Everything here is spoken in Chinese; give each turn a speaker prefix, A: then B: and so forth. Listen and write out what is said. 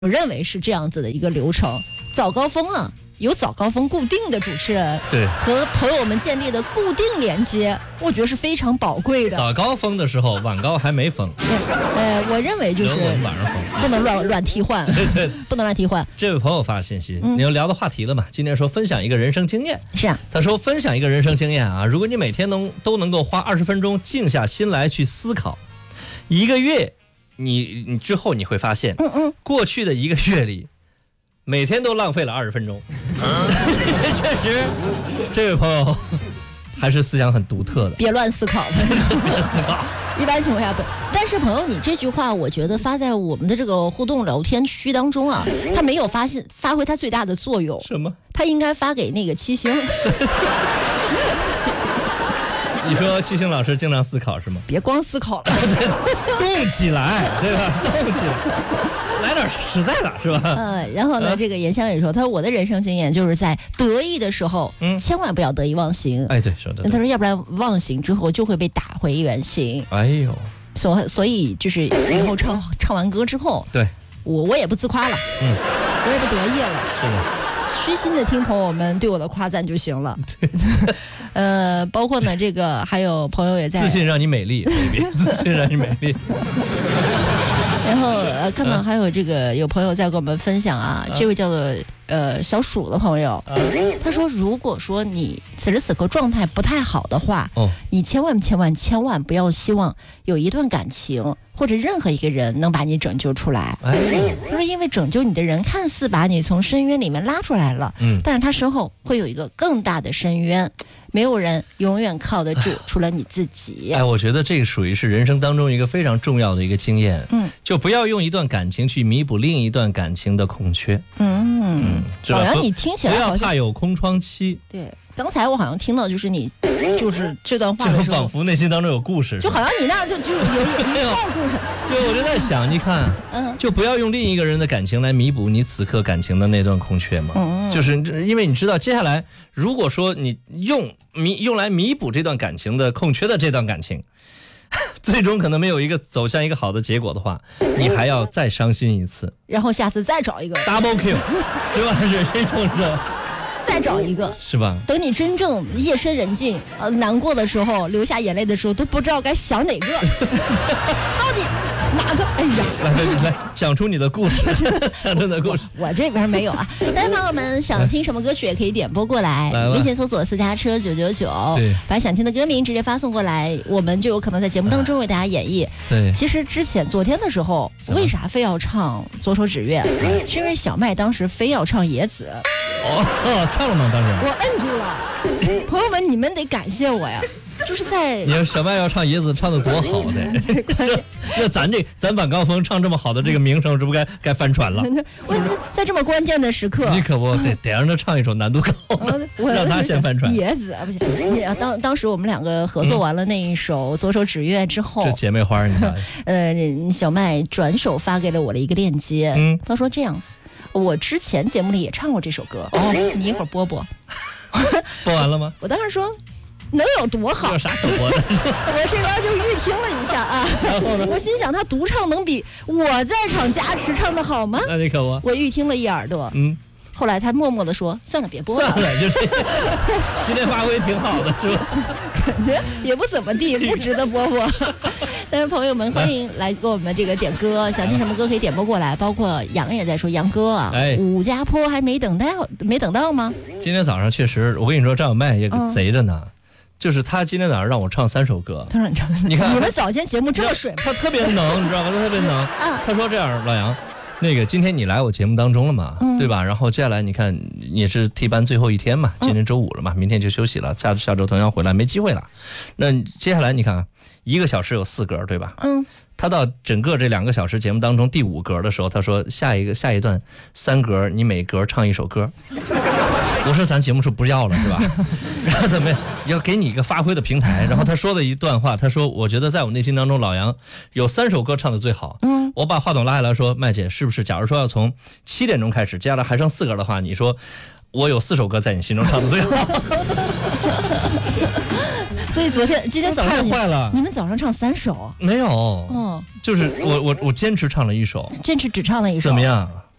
A: 我认为是这样子的一个流程。早高峰啊，有早高峰固定的主持人，
B: 对，
A: 和朋友们建立的固定连接，我觉得是非常宝贵的。
B: 早高峰的时候，晚高还没封。
A: 我认为就是
B: 晚上封，
A: 不能乱替换，
B: 对，
A: 不能乱替换。
B: 这位朋友发信息，你要聊的话题了嘛？今天说分享一个人生经验，
A: 是啊，
B: 他说分享一个人生经验啊，如果你每天都能够花20分钟静下心来去思考，1个月。你之后你会发现，过去的1个月里，每天都浪费了20分钟。确实，这位朋友还是思想很独特的。
A: 别乱思考，一般情况下不。但是朋友，你这句话，我觉得发在我们的这个互动聊天区当中啊，它没有发挥它最大的作用。
B: 什么？
A: 它应该发给那个七星。
B: 你说七星老师经常思考是吗？
A: 别光思考了，
B: 动起来，对吧？动起来，来点实在的，是吧？
A: 然后呢，这个严香也说，他说我的人生经验就是在得意的时候，千万不要得意忘形。
B: 哎，对，说的。
A: 他说，要不然忘形之后就会被打回原形。
B: 哎呦，
A: 所以就是以后唱完歌之后，
B: 对，
A: 我也不自夸了，我也不得意了，
B: 是的。
A: 虚心的听朋友们对我的夸赞就行了。包括呢，这个还有朋友也在
B: 自信让你美丽，baby， 自信让你美丽。
A: 然后看到还有这个有朋友在跟我们分享啊，这位叫做小鼠的朋友，他说如果说你此时此刻状态不太好的话，你千万不要希望有一段感情或者任何一个人能把你拯救出来。他说因为拯救你的人看似把你从深渊里面拉出来了，但是他身后会有一个更大的深渊，没有人永远靠得住，除了你自己。
B: 我觉得这个属于是人生当中一个非常重要的一个经验。就不要用一段感情去弥补另一段感情的空缺。
A: 好像你听起来
B: 不要怕有空窗期。
A: 对，刚才我好像听到就是你就是这段话的时候，
B: 就仿佛内心当中有故事，
A: 就好像你那就有一套故事。
B: 就我就在想，你看，就不要用另一个人的感情来弥补你此刻感情的那段空缺嘛。就是因为你知道，接下来如果说你用来弥补这段感情的空缺的这段感情，最终可能没有走向一个好的结果的话，你还要再伤心一次，
A: 然后下次再找一个
B: double kill， 是吧？是这种是。
A: 再找一个，
B: 是吧？
A: 等你真正夜深人静，难过的时候，流下眼泪的时候，都不知道该想哪个，到底哪个？哎呀，
B: 来讲出你的故事，讲出你的故事。
A: 我这边没有啊。大家朋友们想听什么歌曲也可以点播过来，微信搜索私家车999，把想听的歌名直接发送过来，我们就有可能在节目当中为大家演绎。
B: 对，
A: 其实昨天的时候，为啥非要唱《左手指月》？是因为小麦当时非要唱《野子》。
B: 唱了吗？当时
A: 我摁住了。朋友们，你们得感谢我呀！就是在
B: 你说小麦要唱野子唱的多好的，这咱晚高峰唱这么好的这个名声，这不该翻船了？
A: 我在这么关键的时刻，
B: 你可不得让他唱一首难度高的，让他先翻船。
A: 野子不行，你当时我们两个合作完了那一首《左手指月》之后，
B: 这姐妹花你看，
A: 小麦转手发给了我的一个链接，他说这样子。我之前节目里也唱过这首歌，你一会儿播。播
B: 完了吗？
A: 我当时说，能有多好？
B: 有啥可播的？
A: 我这边就预听了一下啊，我心想他独唱能比我在场加持唱的好吗？
B: 那你可不。
A: 我预听了一耳朵，后来他默默地说：“算了，别播了。”
B: 算了，就这样。今天发挥挺好的，是吧？
A: 感觉也不怎么地，不值得播。但是朋友们，欢迎来给我们这个点歌，想听什么歌可以点播过来。包括杨也在说，杨哥啊，武家坡还没等到吗？
B: 今天早上确实，我跟你说，张小麦也贼着呢。就是他今天早上让我唱3首歌，
A: 他让你唱，你看你们早间节目这么水吗？
B: 他特别能，你知道吗？他特别能。他说这样，老杨。那个今天你来我节目当中了嘛，对吧？然后接下来你看也是替班最后一天嘛，今天周5了嘛，明天就休息了，下周同样回来，没机会了。那接下来你看1个小时有4格，对吧？他到整个这2个小时节目当中第5格的时候，他说下一段3格，你每格唱一首歌。我说咱节目是不要了是吧？然后怎么要给你一个发挥的平台？然后他说了一段话，他说我觉得在我内心当中，老杨有3首歌唱的最好。我把话筒拉下来说，麦姐是不是？假如说要从7点钟开始，接下来还剩4格的话，你说我有4首歌在你心中唱的最好。
A: 所以今天早上
B: 太坏了，
A: 你们早上唱3首？
B: 没有，就是我坚持唱了1首，
A: 坚持只唱了1首，
B: 怎么样？